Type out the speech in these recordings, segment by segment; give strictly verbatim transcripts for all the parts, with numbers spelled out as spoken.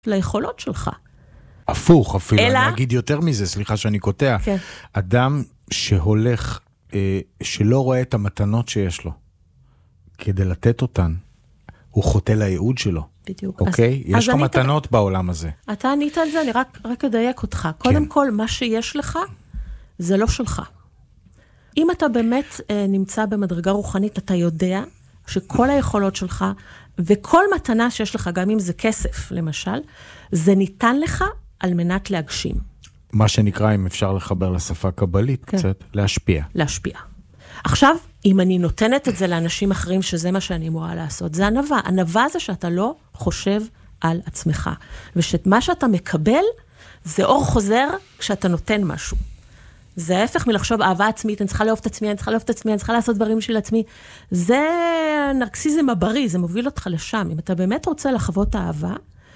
ליכולות שלך. הפוך, אפילו, אלא... אני אגיד יותר מזה, סליחה שאני קוטע. כן. אדם שהולך, אה, שלא רואה את המתנות שיש לו, כדי לתת אותן, הוא חוטא לייעוד שלו. בדיוק. אוקיי? אז, יש לך מתנות ת... בעולם הזה. אתה ענית על זה, אני רק, רק אדייק אותך. קודם כן. כל, מה שיש לך, זה לא שלך. אם אתה באמת אה, נמצא במדרגה רוחנית, אתה יודע שכל היכולות שלך, וכל מתנה שיש לך, גם אם זה כסף, למשל, זה ניתן לך על מנת להגשים. מה שנקרא, אם אפשר לחבר לשפה קבלית, כן. קצת, להשפיע. להשפיע. עכשיו, אם אני נותנת את זה לאנשים אחרים, שזה מה שאני אמורה לעשות, זה ענווה. ענווה זה שאתה לא חושב על עצמך. ושמה שאתה מקבל, זה אור חוזר כשאתה נותן משהו. זה ההפך מלחשוב אהבה עצמית, אני צריכה לאהוב את עצמי, אני צריכה לאהוב את עצמי, אני צריכה לעשות דברים של עצמי. זה נרקסיזם הבריא, זה מוביל אותך לשם. אם אתה באמת רוצה לחוות אהבה,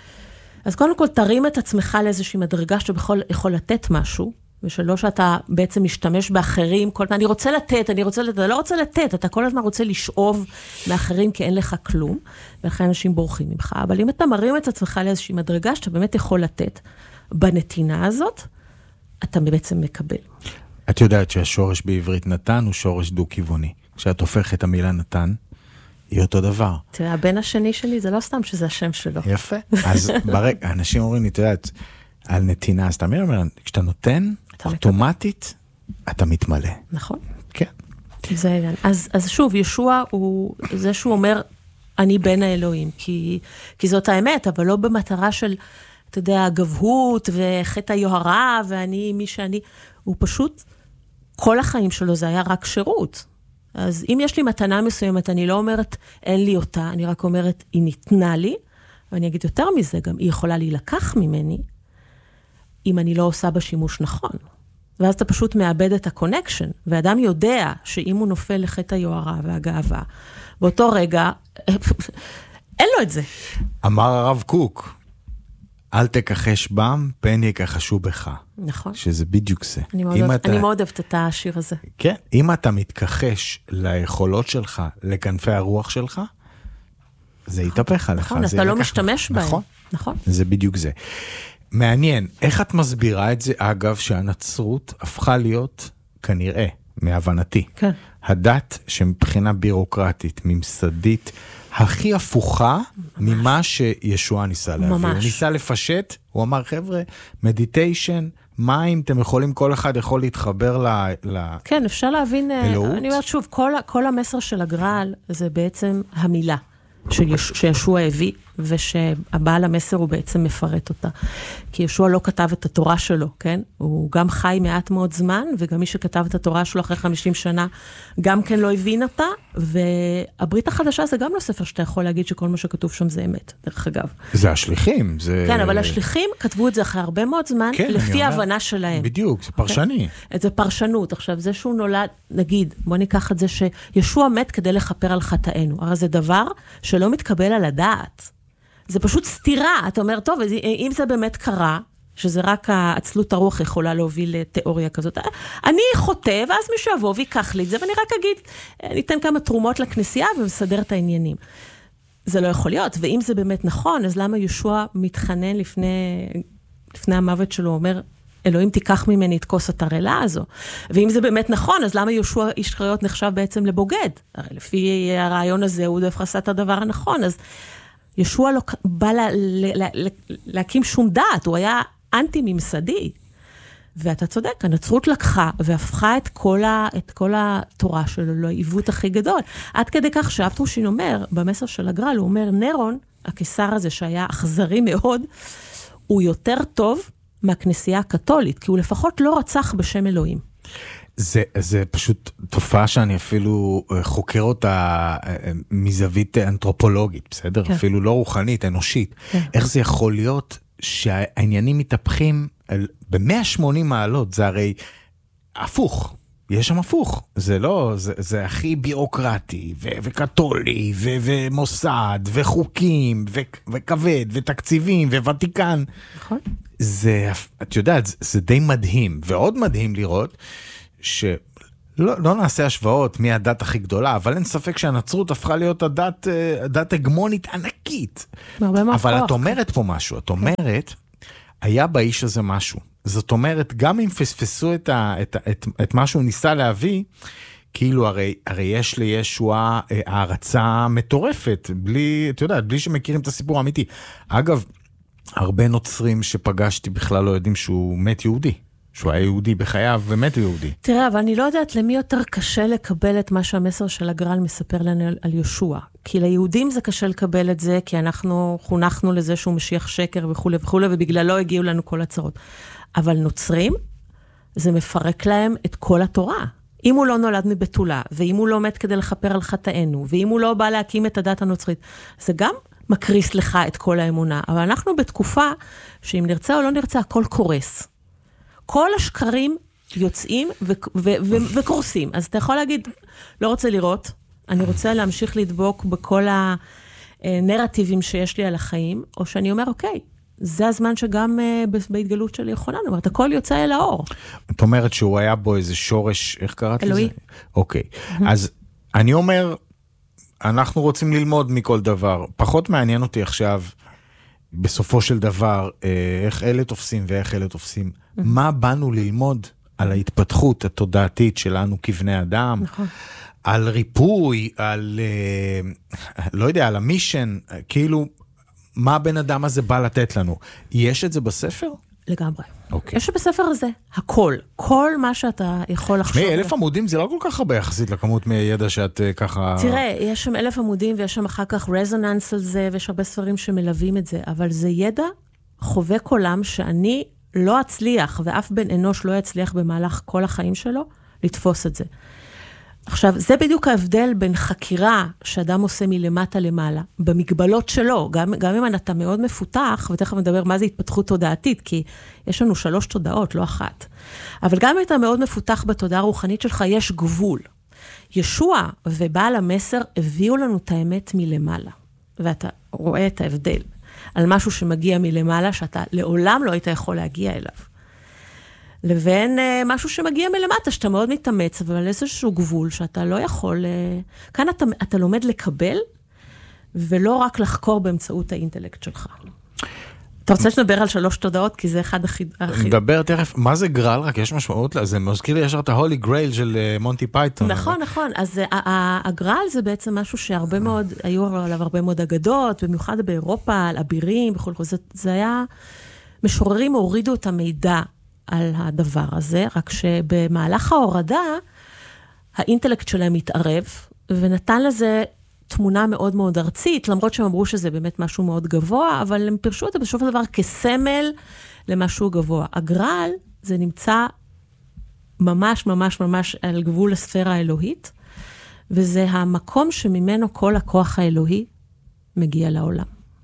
אז קודם כל תרים את עצמך לאיזושהי מדרגה שאתה בכל יכול לתת משהו, ושלא שאתה בעצם משתמש באחרים, כל הזמן, אני רוצה לתת, אני רוצה לתת, אתה לא רוצה לתת, אתה כל הזמן רוצה לשאוב מאחרים כי אין לך כלום, ולכן אנשים בורחים ממך. אבל אם אתה מרים את עצמך לאיזושהי מדרגה שאתה באמת יכול לתת בנתינה הזאת, אתה בעצם מקבל. את יודעת שהשורש בעברית נתן הוא שורש דו-כיווני. כשאת הופך את המילה נתן, היא אותו דבר. תראה, הבן השני שלי, זה לא סתם שזה השם שלו. יפה. אז ברגע, אנשים אומרים לי, תדעת, על נתינה, אז תמיד אומר, כשאתה נותן, אוטומטית, אתה מתמלא. נכון. כן. זה העניין. אז, אז שוב, ישוע הוא, זה שהוא אומר, אני בן האלוהים, כי, כי זאת האמת, אבל לא במטרה של, אתה יודע, גבהות וחטא היוהרה, ואני מי שאני, הוא פשוט, כל החיים שלו זה היה רק שירות. אז אם יש לי מתנה מסוימת, אני לא אומרת, אין לי אותה, אני רק אומרת, היא ניתנה לי, ואני אגיד יותר מזה, גם היא יכולה להילקח ממני, אם אני לא עושה בשימוש נכון. ואז אתה פשוט מאבד את הקונקשן, ואדם יודע שאם הוא נופל לחטא היוהרה והגאווה, באותו רגע, אין לו את זה. אמר הרב קוק, אל תכחש בם, פן יכחשו בך. נכון. שזה בדיוק זה. אני מאוד, אוהב, אתה... אני מאוד אוהבת את השיר הזה. כן, אם אתה מתכחש ליכולות שלך, לכנפי הרוח שלך, זה נכון, יתהפך עליך. נכון, אתה לא משתמש בהם. נכון, נכון. זה בדיוק זה. מעניין, איך את מסבירה את זה, אגב, שהנצרות הפכה להיות, כנראה, מהבנתי, כן. הדת שמבחינה בירוקרטית, ממסדית, הכי הפוכה ממש. ממה שישוע ניסה להביא. ממש. הוא ניסה לפשט, הוא אמר, חבר'ה, מדיטיישן, מים, אתם יכולים, כל אחד יכול להתחבר ל... ל... כן, אפשר להבין, אלוהות. אני אומרת שוב, כל, כל המסר של הגרל זה בעצם המילה. שישוע הביא, ושהבעל המסר הוא בעצם מפרט אותה. כי ישוע לא כתב את התורה שלו, כן? הוא גם חי מעט מאוד זמן, וגם מי שכתב את התורה שלו אחרי חמישים שנה, גם כן לא הבין אותה, והברית החדשה זה גם לא ספר שאתה יכול להגיד שכל מה שכתוב שם זה אמת, דרך אגב. זה השליחים, זה... כן, אבל השליחים כתבו את זה אחרי הרבה מאוד זמן, כן, לפי ההבנה שלהם. בדיוק, זה פרשני. כן? זה פרשנות. עכשיו, זה שהוא נולד, נגיד, בוא ניקח את זה שישוע מת כדי לכפר על חטאינו. הרי זה דבר שלא מתקבל על הדעת. זה פשוט סתירה. אתה אומר, טוב, אם זה באמת קרה, שזה רק העצלות הרוח יכולה להוביל לתיאוריה כזאת, אני חוטא, ואז מישהו יבוא ויקח לי את זה, ואני רק אגיד, ניתן כמה תרומות לכנסייה ומסדר את העניינים. זה לא יכול להיות, ואם זה באמת נכון, אז למה ישוע מתחנן לפני, לפני המוות שלו, אומר, אלוהים תיקח ממני את כוס התרעלה הזו. ואם זה באמת נכון, אז למה יהושע איש חיות נחשב בעצם לבוגד? הרי לפי הרעיון הזה הוא דווקא עשה את הדבר הנכון, אז ישוע לא בא לה, לה, לה, להקים שום דעת, הוא היה אנטי ממסדי. ואתה צודק, הנצרות לקחה והפכה את כל, ה, את כל התורה שלו לעיוות הכי גדול. עד כדי כך שאפטרושין אומר, במסר של הגרל, הוא אומר, נרון, הקיסר הזה שהיה אכזרי מאוד, הוא יותר טוב מהכנסייה הקתולית, כי הוא לפחות לא רצח בשם אלוהים. זה, זה פשוט תופעה שאני אפילו חוקר אותה מזווית אנתרופולוגית, בסדר? כן. אפילו לא רוחנית, אנושית. כן. איך זה יכול להיות שהעניינים מתהפכים ב-מאה ושמונים מעלות? זה הרי הפוך. יש שם הפוך. זה לא, זה, זה הכי בירוקרטי ו- וקתולי ו- ומוסד וחוקים ו- וכבד ותקציבים וותיקן. נכון. זה, את יודעת, זה, זה די מדהים, ועוד מדהים לראות לא, לא נעשה השוואות מי הדת הכי גדולה, אבל אין ספק שהנצרות הפכה להיות הדת, הדת הגמונית ענקית. אבל את אומרת פה משהו, את אומרת, היה באיש הזה משהו. זאת אומרת, גם אם פספסו את, ה, את, את, את מה שהוא ניסה להביא, כאילו הרי, הרי יש לישוע הערצה מטורפת, בלי, אתה יודע, בלי שמכירים את הסיפור האמיתי. אגב, הרבה נוצרים שפגשתי בכלל לא יודעים שהוא מת יהודי. שהוא היה יהודי בחייו ומת יהודי. תראה, אבל אני לא יודעת למי יותר קשה לקבל את מה שהמסר של הגרל מספר לנו על, על ישוע. כי ליהודים זה קשה לקבל את זה, כי אנחנו חונכנו לזה שהוא משיח שקר וכו' וכו', ובגללו הגיעו לנו כל הצרות. אבל נוצרים, זה מפרק להם את כל התורה. אם הוא לא נולד מבתולה, ואם הוא לא מת כדי לכפר על חטאינו, ואם הוא לא בא להקים את הדת הנוצרית, זה גם מקריס לך את כל האמונה. אבל אנחנו בתקופה שאם נרצה או לא נרצה, הכל קורס. כל השקרים יוצאים ו- ו- ו- וקורסים. אז אתה יכול להגיד, לא רוצה לראות, אני רוצה להמשיך לדבוק בכל הנרטיבים שיש לי על החיים, או שאני אומר, אוקיי, זה הזמן שגם uh, בהתגלות שלי יכולה, זאת אומרת, הכל יוצא אל האור. את אומרת שהוא היה בו איזה שורש, איך קראת לזה? אלוהי. אוקיי, אז אני אומר, אנחנו רוצים ללמוד מכל דבר. פחות מעניין אותי עכשיו, בסופו של דבר, איך אלה תופסים ואיך אלה תופסים. מה באנו ללמוד על ההתפתחות התודעתית שלנו כבני אדם, על ריפוי, על, לא יודע, על המישן, כאילו, מה הבן אדם הזה בא לתת לנו? יש את זה בספר? לגמרי. אוקיי. יש בספר הזה, הכל. כל מה שאתה יכול לחשוב. שמי, אלף עמודים זה לא כל כך הרבה יחסית לכמות מידע שאת ככה... תראה, יש שם אלף עמודים ויש שם אחר כך רזוננס על זה, ויש הרבה ספרים שמלווים את זה, אבל זה ידע חובק עולם שאני לא אצליח, ואף בן אנוש לא יצליח במהלך כל החיים שלו, לתפוס את זה. עכשיו, זה בדיוק ההבדל בין חקירה שאדם עושה מלמטה למעלה, במגבלות שלו, גם, גם אם אתה מאוד מפותח, ותכף נדבר מה זה התפתחות תודעתית, כי יש לנו שלוש תודעות, לא אחת. אבל גם אם אתה מאוד מפותח בתודעה הרוחנית שלך, יש גבול. ישוע ובעל המסר הביאו לנו את האמת מלמעלה, ואתה רואה את ההבדל על משהו שמגיע מלמעלה, שאתה לעולם לא היית יכול להגיע אליו. לבין uh, משהו שמגיע מלמטה, שאתה מאוד מתאמץ, אבל איזשהו גבול שאתה לא יכול... Uh, כאן אתה, אתה לומד לקבל, ולא רק לחקור באמצעות האינטלקט שלך. אתה רוצה שנדבר על שלוש תודעות, כי זה אחד הכי... נדבר תכף, מה זה גרל? רק יש משמעות לזה, מזכיר לי ישר את ההולי גרייל של מונטי פייתון. נכון, נכון, אז הגרל זה בעצם משהו שהרבה מאוד, היו עליו הרבה מאוד אגדות, במיוחד באירופה, על אבירים, בכל זאת, זה היה... משוררים הורידו את המידע על הדבר הזה, רק שבמהלך ההורדה, האינטלקט שלהם התערב, ונתן לזה תמונה מאוד מאוד ארצית, למרות שהם אמרו שזה באמת משהו מאוד גבוה, אבל הם פרשו את זה בסוף הדבר כסמל למשהו גבוה. הגרל, זה נמצא ממש ממש ממש על גבול הספירה האלוהית, וזה המקום שממנו כל הכוח האלוהי מגיע לעולם.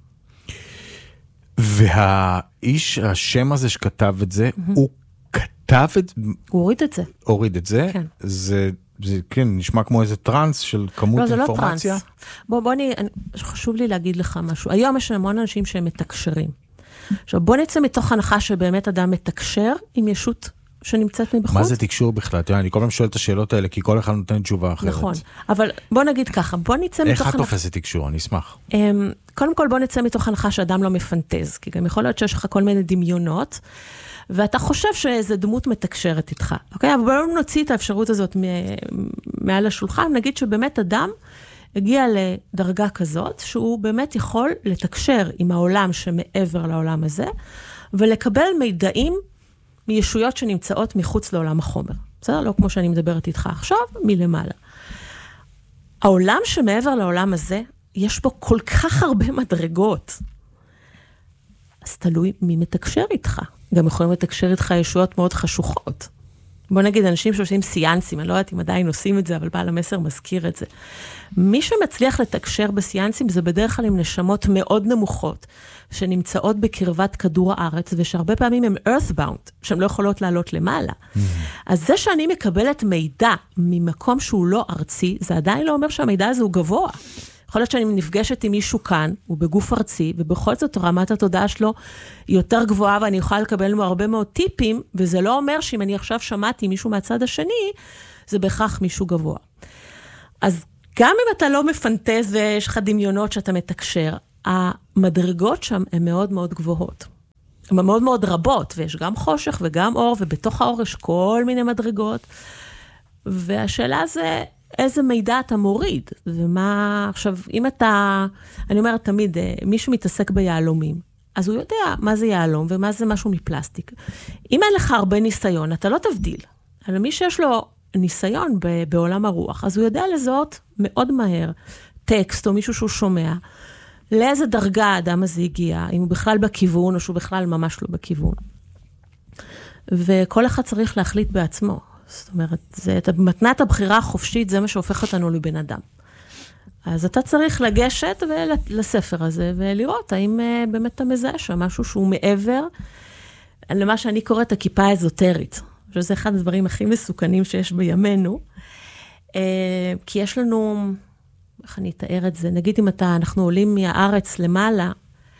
והאיש, השם הזה שכתב את זה, mm-hmm. הוא כתב את זה? הוא הוריד את זה. הוריד את זה? כן. זה, זה כן, נשמע כמו איזה טרנס של כמות לא, זה אינפורמציה. לא טרנס. בוא, בוא אני, חשוב לי להגיד לך משהו. היום יש המון אנשים שהם מתקשרים. עכשיו, בוא נצא מתוך הנחה שבאמת אדם מתקשר עם ישות שנמצאת מבחוץ. מה זה תקשור בכלל? תראה, אני כל פעם שואל את השאלות האלה, כי כל אחד נותן תשובה אחרת. נכון, אבל בוא נגיד ככה, בוא נצא מתוך... איך את תופסת תקשור? אני אשמח. קודם כל בוא נצא מתוך הנחה שאדם לא מפנטז, כי גם יכול להיות שיש לך כל מיני דמיונות, ואתה חושב שאיזו דמות מתקשרת איתך. אוקיי? אבל בואו נוציא את האפשרות הזאת מעל השולחן, נגיד שבאמת אדם הגיע לדרגה כזאת, שהוא באמת יכול לתקשר עם העולם שמעבר לעולם הזה, ולקבל מידעים מישויות שנמצאות מחוץ לעולם החומר. בסדר? לא כמו שאני מדברת איתך עכשיו, מלמעלה. העולם שמעבר לעולם הזה, יש בו כל כך הרבה מדרגות. אז תלוי מי מתקשר איתך. גם יכולים לתקשר איתך ישויות מאוד חשוכות. בוא נגיד, אנשים שעושים סיאנסים, אני לא יודעת אם עדיין עושים את זה, אבל בעל המסר מזכיר את זה. מי שמצליח לתקשר בסיאנסים, זה בדרך כלל עם נשמות מאוד נמוכות, שנמצאות בקרבת כדור הארץ, ושהרבה פעמים הם earthbound, שהן לא יכולות לעלות למעלה. Mm-hmm. אז זה שאני מקבלת מידע ממקום שהוא לא ארצי, זה עדיין לא אומר שהמידע הזה הוא גבוה. יכול להיות שאני נפגשת עם מישהו כאן, הוא בגוף ארצי, ובכל זאת רמת התודעה שלו היא יותר גבוהה, ואני יכולה לקבל לו הרבה מאוד טיפים, וזה לא אומר שאם אני עכשיו שמעתי מישהו מהצד השני, זה בהכרח מישהו גבוה. אז גם אם אתה לא מפנטז ויש לך דמיונות שאתה מתקשר, המדרגות שם הן מאוד מאוד גבוהות. הן מאוד מאוד רבות, ויש גם חושך וגם אור, ובתוך האור יש כל מיני מדרגות. והשאלה זה, איזה מידע אתה מוריד? ומה, עכשיו, אם אתה, אני אומרת תמיד, מי שמתעסק ביעלומים, אז הוא יודע מה זה יעלום ומה זה משהו מפלסטיק. אם אין לך הרבה ניסיון, אתה לא תבדיל. אבל מי שיש לו ניסיון בעולם הרוח, אז הוא יודע לזהות מאוד מהר טקסט או מישהו שהוא שומע, לאיזה דרגה האדם הזה הגיע, אם הוא בכלל בכיוון או שהוא בכלל ממש לא בכיוון. וכל אחד צריך להחליט בעצמו. זאת אומרת, זה, מתנת הבחירה החופשית, זה מה שהופך אותנו לבן אדם. אז אתה צריך לגשת לספר הזה, ולראות האם באמת אתה מזהה שם משהו שהוא מעבר למה שאני קוראת הכיפה האזוטרית. שזה אחד הדברים הכי מסוכנים שיש בימינו. כי יש לנו, איך אני אתאר את זה, נגיד אם אתה, אנחנו עולים מהארץ למעלה,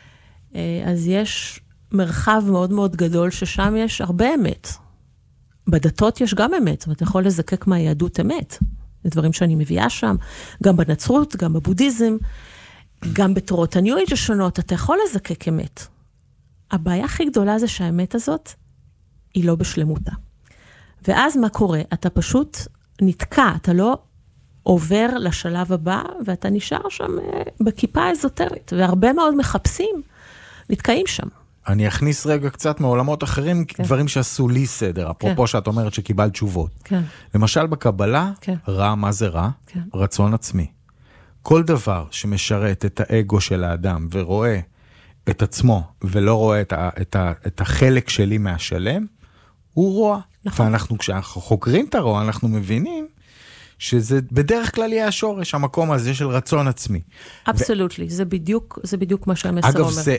אז יש מרחב מאוד מאוד גדול, ששם יש הרבה אמת. בדתות יש גם אמת, ואתה יכול לזקק מהיהדות אמת. זה דברים שאני מביאה שם, גם בנצרות, גם בבודהיזם, גם בתורות הניו אייג' השונות, אתה יכול לזקק אמת. הבעיה הכי גדולה זה שהאמת הזאת, היא לא בשלמותה. ואז מה קורה? אתה פשוט נתקע, אתה לא עובר לשלב הבא, ואתה נשאר שם בכיפה האזוטרית, והרבה מאוד מחפשים, נתקעים שם. אני אכניס רגע קצת מעולמות אחרים, כן. דברים שעשו לי סדר, אפרופו כן. שאת אומרת שקיבלת תשובות. כן. למשל בקבלה, כן. רע, מה זה רע? כן. רצון עצמי. כל דבר שמשרת את האגו של האדם, ורואה את עצמו, ולא רואה את, ה, את, ה, את החלק שלי מהשלם, הוא רוע. נכון. ואנחנו, כשאנחנו חוקרים את הרוע, אנחנו מבינים, שזה בדרך כלל יהיה השורש, המקום הזה של רצון עצמי. אבסולוטלי, ו... זה בדיוק, זה בדיוק מה שהמסר אומר. אגב, זה...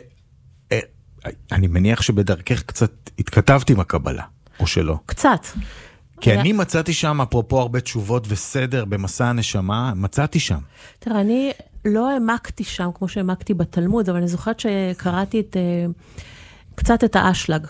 אני מניח שבדרכך קצת התכתבתי עם הקבלה, או שלא. קצת. כי אני מצאתי שם, אפרופו הרבה תשובות וסדר במסע הנשמה, מצאתי שם. תראה, אני לא העמקתי שם, כמו שהעמקתי בתלמוד, אבל אני זוכרת שקראתי את, קצת את האשלג.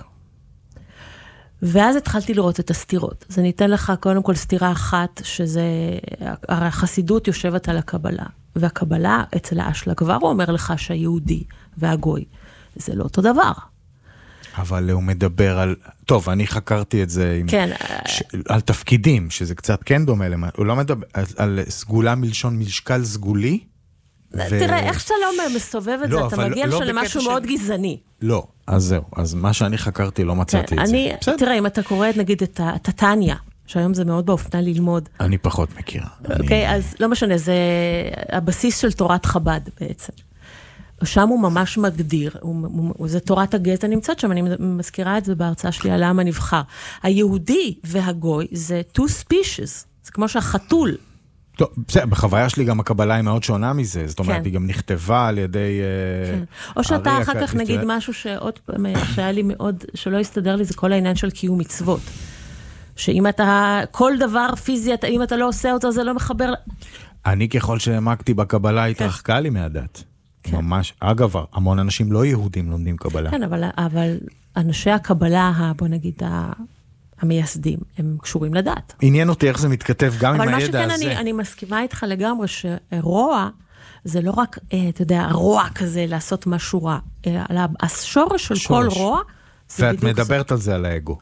ואז התחלתי לראות את הסתירות. אז אני אתן לך קודם כל סתירה אחת, שזה, הרי החסידות יושבת על הקבלה, והקבלה אצל האשלג כבר הוא אומר לך שהיהודי והגוי, זה לא אותו דבר. אבל הוא מדבר על, טוב, אני חקרתי את זה, עם, כן. ש, על תפקידים, שזה קצת כן דומה למה, הוא לא מדבר על, על סגולה מלשון משקל סגולי. ו... תראה, איך שאתה לא מסובב את לא, זה, אתה מגיע לא, לא למשהו ש... מאוד גזעני. לא, אז זהו, אז מה שאני חקרתי לא מצאתי כן, את אני, זה. תראה, אם אתה קורא נגיד את הטניה, שהיום זה מאוד באופנה ללמוד. אני פחות מכירה. אוקיי, אני... אז לא משנה, זה הבסיס של תורת חב"ד בעצם. שם הוא ממש מגדיר, הוא, הוא, זה תורת הגזע נמצאת שם, אני מזכירה את זה בהרצאה שלי על העם הנבחר. היהודי והגוי זה two species, זה כמו שהחתול. טוב, בסדר, בחוויה שלי גם הקבלה היא מאוד שונה מזה, זאת אומרת, כן. היא גם נכתבה על ידי... כן. או שאתה אחר כך נגיד משהו שעוד פעם, שהיה לי מאוד, שלא יסתדר לי, זה כל העניין של קיום מצוות. שאם אתה, כל דבר פיזי, אם אתה לא עושה אותו, זה לא מחבר... אני ככל שהעמקתי בקבלה, התרחקה לי מהדת. כן. ממש, אגב, המון אנשים לא יהודים לומדים קבלה. כן, אבל, אבל אנשי הקבלה, בוא נגיד, המייסדים, הם קשורים לדעת. עניין אותי איך זה מתכתב גם עם הידע הזה. אבל מה שכן, אני, אני מסכימה איתך לגמרי, שרוע, זה לא רק, אתה יודע, רוע כזה, לעשות משהו רע. השורש של כל רוע, זה בדיוק זה. ואת מדברת על זה, על האגו.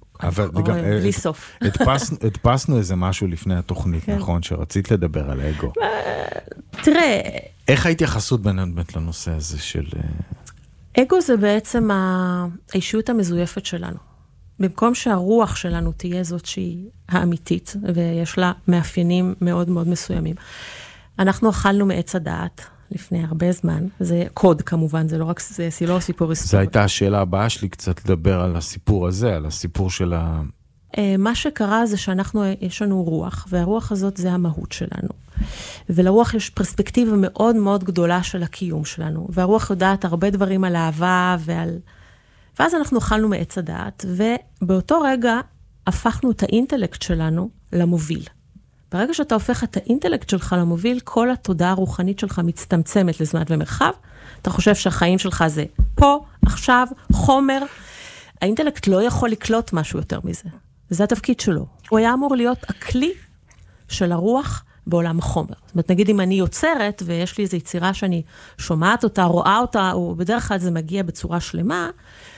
בלי סוף. הדפסנו איזה משהו לפני התוכנית, נכון? שרצית לדבר על האגו. תראה... איך ההתייחסות באמת לנושא הזה של... אגו זה בעצם האישיות המזויפת שלנו. במקום שהרוח שלנו תהיה זאת שהיא האמיתית, ויש לה מאפיינים מאוד מאוד מסוימים. אנחנו אכלנו מעץ הדעת לפני הרבה זמן, זה קוד כמובן, זה לא רק, זה לא סיפור היסטורי. זו הייתה השאלה הבאה שלי קצת לדבר על הסיפור הזה, על הסיפור של ה... מה שקרה זה שאנחנו, יש לנו רוח, והרוח הזאת זה המהות שלנו. ולרוח יש פרספקטיבה מאוד מאוד גדולה של הקיום שלנו, והרוח יודעת הרבה דברים על אהבה ועל... ואז אנחנו אכלנו מעץ הדעת, ובאותו רגע הפכנו את האינטלקט שלנו למוביל. ברגע שאתה הופך את האינטלקט שלך למוביל, כל התודעה הרוחנית שלך מצטמצמת לזמן ומרחב, אתה חושב שהחיים שלך זה פה, עכשיו, חומר, האינטלקט לא יכול לקלוט משהו יותר מזה. זה התפקיד שלו. הוא היה אמור להיות הכלי של הרוח בעולם החומר. זאת אומרת, נגיד אם אני יוצרת, ויש לי איזו יצירה שאני שומעת אותה, רואה אותה, ובדרך כלל זה מגיע בצורה שלמה,